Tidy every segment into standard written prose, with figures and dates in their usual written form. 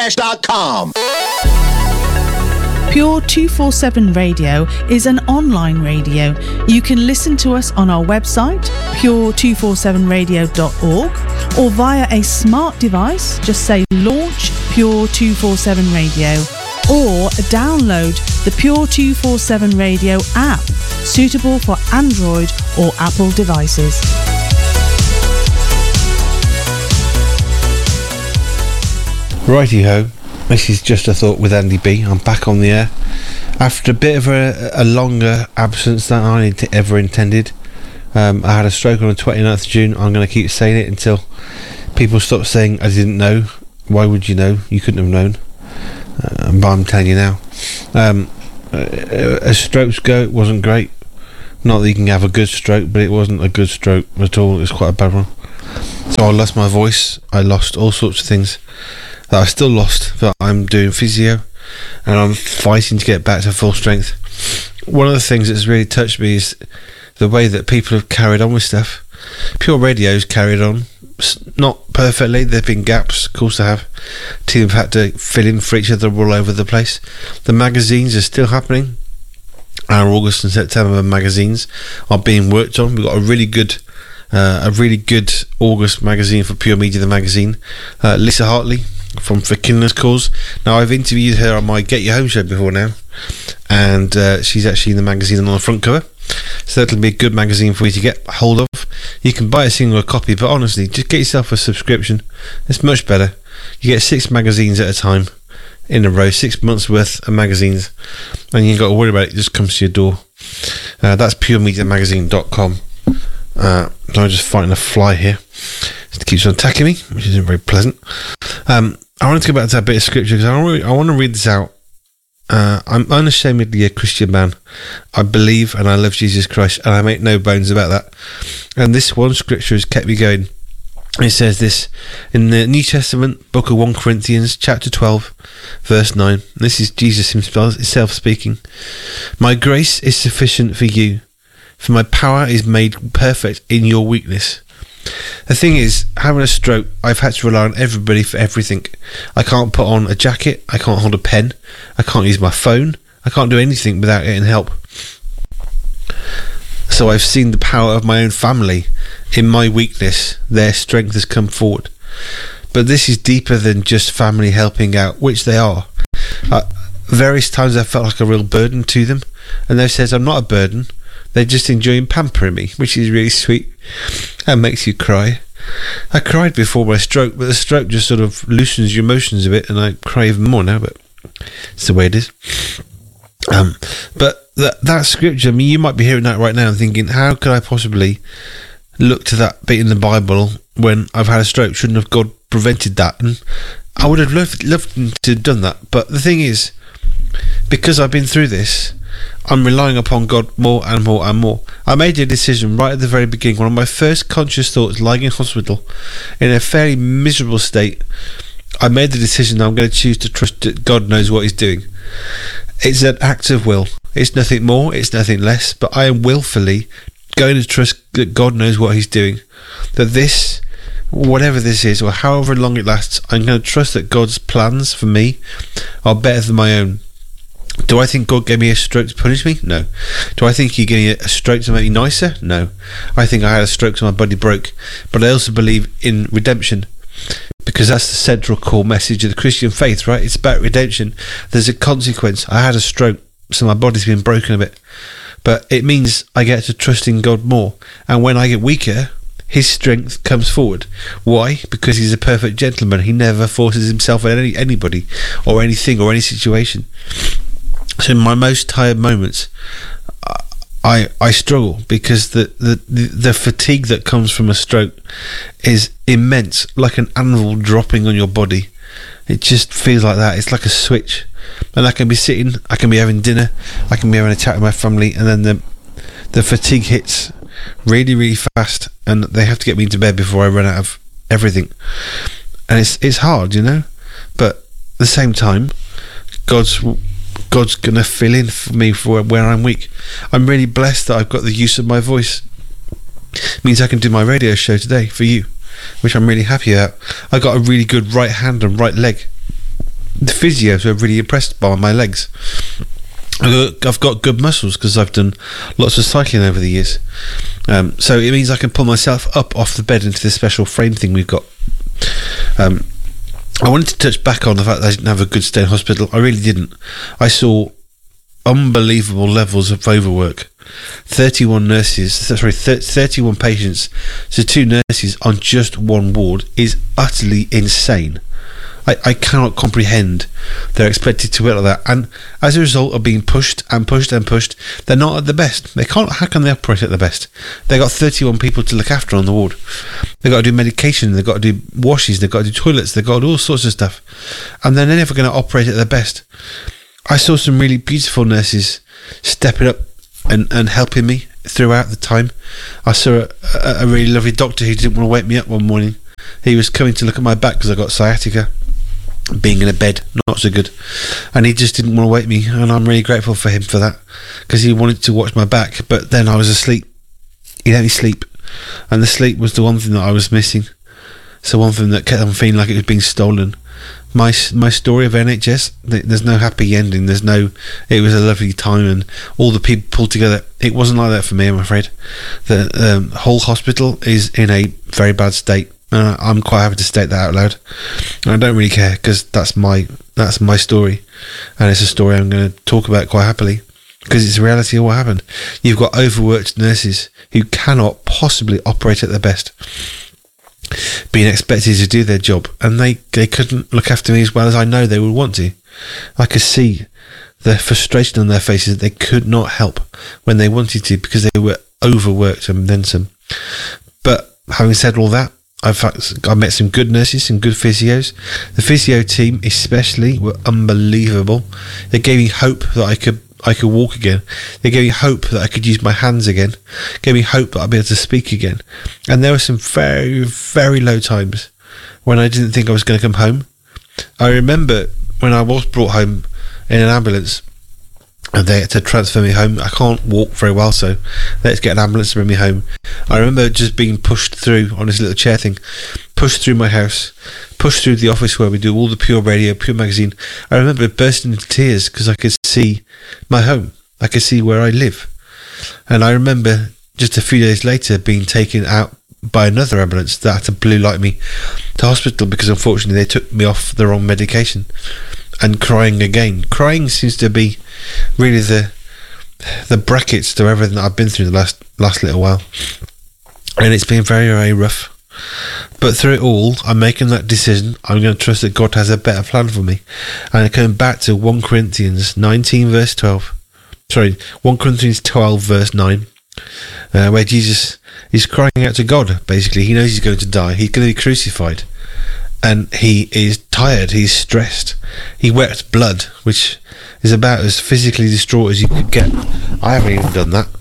JohnnyCash.com. Pure 247 Radio is an online radio. You can listen to us on our website, pure247radio.org, or via a smart device. Just say launch Pure 247 Radio, or download the Pure 247 Radio app, suitable for Android or Apple devices. Righty-ho, this is Just a Thought with Andy B. I'm back on the air after a bit of a longer absence than I ever intended. I had a stroke on the 29th of June. I'm going to keep saying it until people stop saying I didn't know. Why would you know? You couldn't have known. But I'm telling you now. As strokes go, it wasn't great. Not that you can have a good stroke, but it wasn't a good stroke at all. It was quite a bad one. So I lost my voice. I lost all sorts of things that I still lost, but I'm doing physio and I'm fighting to get back to full strength. One of the things that's really touched me is the way that people have carried on with stuff. Pure Radio's carried on, not perfectly. There have been gaps, of course there have. Team have had to fill in for each other all over the place. The magazines are still happening. Our August and September magazines are being worked on. We've got a really good August magazine for Pure Media, the magazine. Lisa Hartley from For Kindler's Cause. Now, I've interviewed her on my Get You Home show before now, and she's actually in the magazine on the front cover. So that'll be a good magazine for you to get hold of. You can buy a single copy, but honestly, just get yourself a subscription. It's much better. You get 6 magazines at a time in a row, 6 months worth of magazines, and you ain't got to worry about it. It just comes to your door. That's puremediamagazine.com. So I'm just fighting a fly here. It keeps on attacking me, which isn't very pleasant. I wanted to go back to that bit of scripture because I want to read this out. I'm unashamedly a Christian man. I believe and I love Jesus Christ, and I make no bones about that. And this one scripture has kept me going. It says this in the New Testament, book of 1 Corinthians, chapter 12, verse 9. This is Jesus himself speaking. My grace is sufficient for you, for my power is made perfect in your weakness. The thing is, having a stroke, I've had to rely on everybody for everything. I can't put on a jacket, I can't hold a pen, I can't use my phone, I can't do anything without getting help. So I've seen the power of my own family. In my weakness, their strength has come forward. But this is deeper than just family helping out, which they are. Various times I felt like a real burden to them, and they've said I'm not a burden. They're just enjoying pampering me, which is really sweet and makes you cry. I cried before my stroke, but the stroke just sort of loosens your emotions a bit, and I cry even more now, but it's the way it is. But that scripture, I mean, you might be hearing that right now and thinking, how could I possibly look to that bit in the Bible when I've had a stroke? Shouldn't have God prevented that? And I would have loved to have done that. But the thing is, because I've been through this, I'm relying upon God more and more and more. I made a decision right at the very beginning. One of my first conscious thoughts, lying in hospital in a fairly miserable state, I made the decision that I'm going to choose to trust that God knows what he's doing. It's an act of will. It's nothing more, it's nothing less, but I am willfully going to trust that God knows what he's doing. That this, whatever this is, or however long it lasts, I'm going to trust that God's plans for me are better than my own. Do I think God gave me a stroke to punish me? No. Do I think he gave me a stroke to make me nicer? No. I think I had a stroke so my body broke. But I also believe in redemption, because that's the central core message of the Christian faith, right? It's about redemption. There's a consequence. I had a stroke, so my body's been broken a bit. But it means I get to trust in God more. And when I get weaker, his strength comes forward. Why? Because he's a perfect gentleman. He never forces himself on anybody or anything or any situation. So in my most tired moments, I struggle because the fatigue that comes from a stroke is immense, like an anvil dropping on your body. It just feels like that. It's like a switch. And I can be sitting, I can be having dinner, I can be having a chat with my family, and then the fatigue hits really, really fast, and they have to get me into bed before I run out of everything. And it's hard, you know? But at the same time, God's going to fill in for me for where I'm weak. I'm really blessed that I've got the use of my voice. It means I can do my radio show today for you, which I'm really happy about. I got a really good right hand and right leg. the physios were really impressed by my legs. I've got good muscles because I've done lots of cycling over the years. So it means I can pull myself up off the bed into this special frame thing we've got. I wanted to touch back on the fact that I didn't have a good stay in hospital. I really didn't. I saw unbelievable levels of overwork. 31 patients, so 2 nurses on just one ward is utterly insane. I cannot comprehend they're expected to work like that, and as a result of being pushed and pushed and pushed, they're not at the best. How can they operate at the best? They've got 31 people to look after on the ward. They've got to do medication, they've got to do washes, they've got to do toilets, they've got to do all sorts of stuff, and they're never going to operate at their best. I saw some really beautiful nurses stepping up and helping me throughout the time. I saw a really lovely doctor who didn't want to wake me up one morning. He was coming to look at my back because I got sciatica. Being in a bed, not so good, and he just didn't want to wake me, and I'm really grateful for him for that, because he wanted to watch my back, but then I was asleep. He let me sleep, and the sleep was the one thing that I was missing. So one thing that kept on feeling like it was being stolen. My story of NHS, there's no happy ending. It was a lovely time and all the people pulled together. It wasn't like that for me, I'm afraid. The whole hospital is in a very bad state. I'm quite happy to state that out loud. And I don't really care, because that's my story, and it's a story I'm going to talk about quite happily, because it's the reality of what happened. You've got overworked nurses who cannot possibly operate at their best, being expected to do their job, and they couldn't look after me as well as I know they would want to. I could see the frustration on their faces that they could not help when they wanted to, because they were overworked and then some. But having said all that, I met some good nurses, some good physios. The physio team especially were unbelievable. They gave me hope that I could walk again. They gave me hope that I could use my hands again. Gave me hope that I'd be able to speak again. And there were some very, very low times when I didn't think I was going to come home. I remember when I was brought home in an ambulance, and they had to transfer me home. I can't walk very well, so they had to get an ambulance to bring me home. I remember just being pushed through on this little chair thing, pushed through my house, pushed through the office where we do all the Pure Radio, Pure Magazine. I remember bursting into tears because I could see my home. I could see where I live. And I remember just a few days later being taken out by another ambulance that had to blue light me to hospital, because unfortunately they took me off the wrong medication, and crying again. Crying seems to be really the brackets to everything that I've been through the last little while, and it's been very, very rough. But through it all, I'm making that decision. I'm going to trust that God has a better plan for me, and I come back to 1 Corinthians 19 verse 12. 1 Corinthians 12 verse 9, where Jesus is crying out to God. Basically, he knows he's going to die. He's going to be crucified, and he is tired. He's stressed. He wept blood, which is about as physically distraught as you could get. I haven't even done that.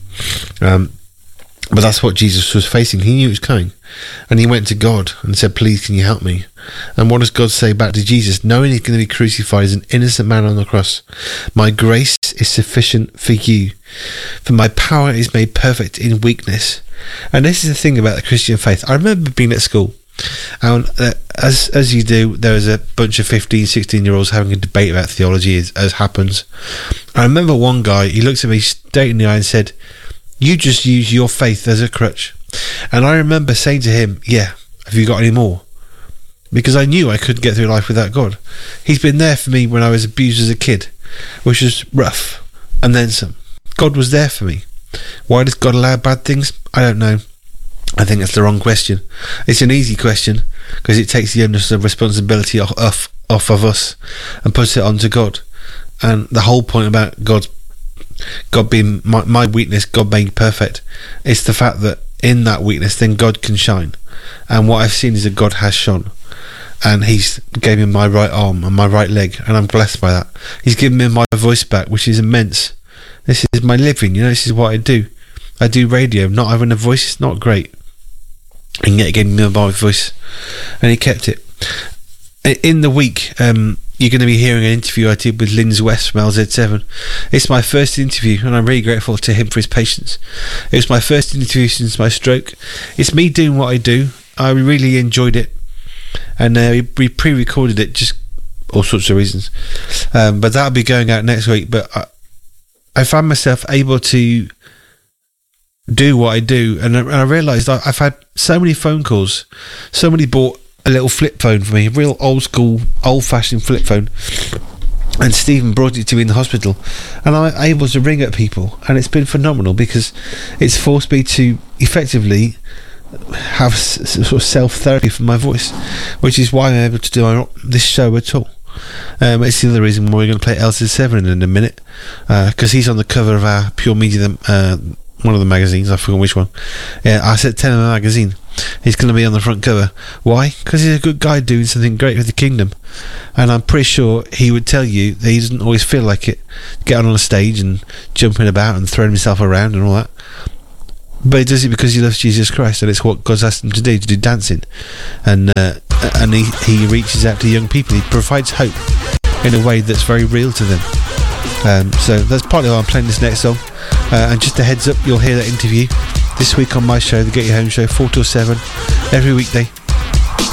But that's what Jesus was facing. He knew it was coming, and he went to God and said, please, can you help me? And what does God say back to Jesus, knowing he's going to be crucified as an innocent man on the cross? My grace is sufficient for you, for my power is made perfect in weakness. And this is the thing about the Christian faith. I remember being at school, and as you do, there was a bunch of 15, 16-year-olds having a debate about theology, as happens. I remember one guy, he looked at me straight in the eye and said, you just use your faith as a crutch. And I remember saying to him, yeah, have you got any more? Because I knew I couldn't get through life without God. He's been there for me when I was abused as a kid, which was rough, and then some. God was there for me. Why does God allow bad things? I don't know. I think that's the wrong question. It's an easy question, because it takes the onus of responsibility off of us and puts it onto God. And the whole point about God being my weakness, God being perfect, it's the fact that in that weakness then God can shine. And what I've seen is that God has shone, and he's gave me my right arm and my right leg, and I'm blessed by that. He's given me my voice back, which is immense. This is my living, this is what I do. I do radio. Not having a voice is not great, and yet he gave me my voice, and he kept it. In the week, you're going to be hearing an interview I did with Linz West from LZ7. It's my first interview, and I'm really grateful to him for his patience. It was my first interview since my stroke. It's me doing what I do. I really enjoyed it, and we pre-recorded it just all sorts of reasons. But that'll be going out next week. But I found myself able to do what I do, and I realised I've had so many phone calls. Somebody bought a little flip phone for me, a real old school, old fashioned flip phone, and Stephen brought it to me in the hospital, and I'm able to ring at people, and it's been phenomenal because it's forced me to effectively have sort of self-therapy for my voice, which is why I'm able to do this show at all. It's the other reason why we're going to play Elsa Severin in a minute, because he's on the cover of our Pure Media, one of the magazines, I forgot which one. I said Tenor magazine. He's going to be on the front cover. Why? Because he's a good guy doing something great for the kingdom, and I'm pretty sure he would tell you that he doesn't always feel like it, getting on a stage and jumping about and throwing himself around and all that. But he does it because he loves Jesus Christ, and it's what God's asked him to do dancing. And he reaches out to young people. He provides hope in a way that's very real to them. So that's partly why I'm playing this next song. And just a heads up, you'll hear that interview this week on my show, the Get You Home Show, 4 till 7, every weekday.